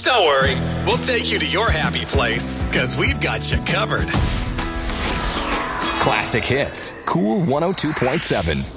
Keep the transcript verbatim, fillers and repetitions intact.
Don't worry, we'll take you to your happy place, because we've got you covered. Classic Hits, Cool one oh two point seven.